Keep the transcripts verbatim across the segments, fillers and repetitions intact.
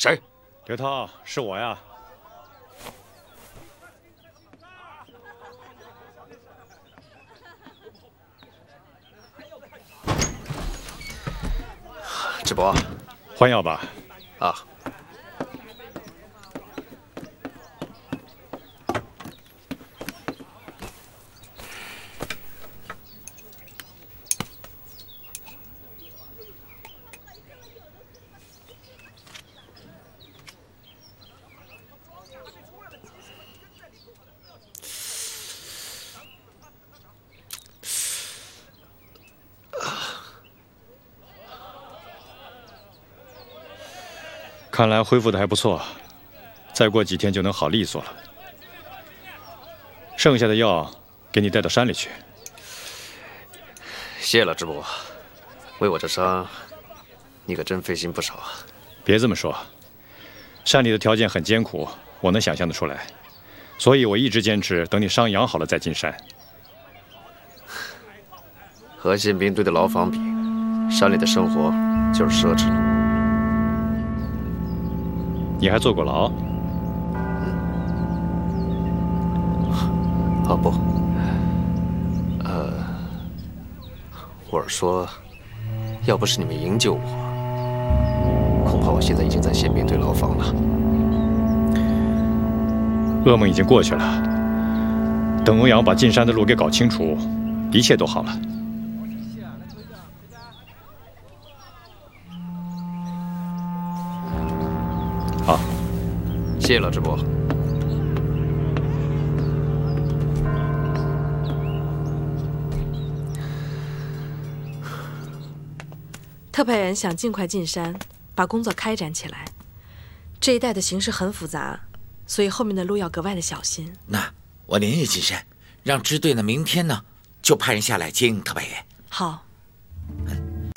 谁？ 刘涛，是我呀。 智博， 换药吧。 啊。 看来恢复的还不错，再过几天就能好利索了。剩下的药给你带到山里去。 谢了，智博，为我这伤，你可真费心不少啊。 别这么说，山里的条件很艰苦，我能想象得出来，所以我一直坚持等你伤养好了再进山。 和宪兵队的牢房比，山里的生活就是奢侈了。 你还坐过牢？ 嗯。哦不，呃，我是说，要不是你们营救我，恐怕我现在已经在宪兵队牢房了。 噩梦已经过去了，等欧阳把进山的路给搞清楚，一切都好了。 好， 谢谢老智博。 特派员想尽快进山，把工作开展起来。这一带的形势很复杂，所以后面的路要格外的小心。 那我连夜进山，让支队呢明天呢就派人下来接应特派员。 好。 嗯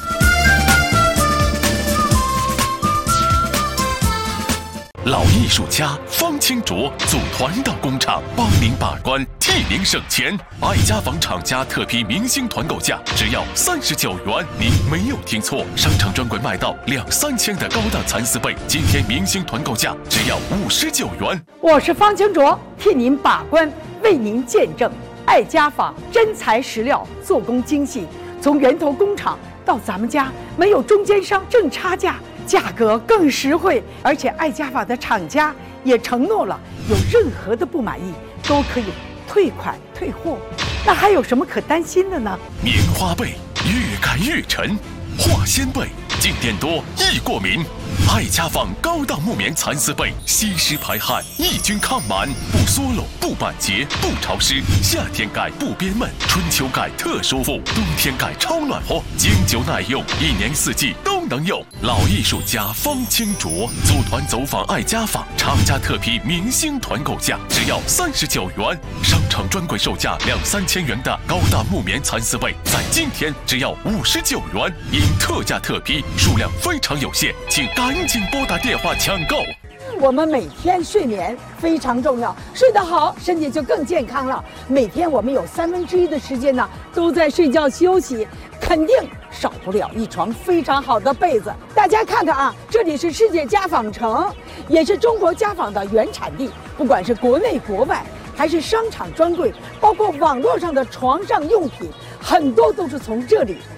老艺术家方清卓组团到工厂帮您把关，替您省钱。爱家纺厂家特批明星团购价只要三十九元，您没有听错，商场专柜卖到两三千的高档蚕丝被，今天明星团购价只要五十九元。 我是方清卓，替您把关，为您见证。爱家纺真材实料，做工精细，从源头工厂到咱们家，没有中间商挣差价。 价格更实惠，而且爱家纺的厂家也承诺了，有任何的不满意都可以退款退货。那还有什么可担心的呢？ 棉花被越盖越沉，化纤被静电多易过敏。爱家纺高档木棉蚕丝被，吸湿排汗，抑菌抗螨，不缩漏，不板结，不潮湿。夏天盖不憋闷，春秋盖特舒服，冬天盖超暖和，经久耐用，一年四季都能用。老艺术家方清卓组团走访爱家纺，厂家特批明星团购价只要三十九元，商场专柜售价两三千元的高档木棉蚕丝被，在今天只要五十九元，因特价特批，数量非常有限，请赶紧拨打电话抢购。 我们每天睡眠非常重要，睡得好，身体就更健康了。每天我们有三分之一的时间呢都在睡觉休息，肯定少不了一床非常好的被子。大家看看啊，这里是世界家纺城，也是中国家纺的原产地。不管是国内国外，还是商场专柜，包括网络上的床上用品，很多都是从这里